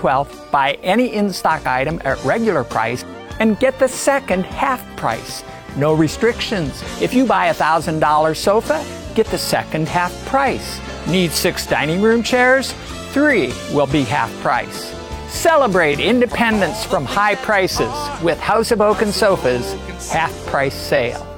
12th, buy any in-stock item at regular price and get the second half price. No restrictions. If you buy a $1,000 sofa, get the second half price. Need 6 dining room chairs? 3 will be half price. Celebrate independence from high prices with House of Oaken Sofa's half price sale.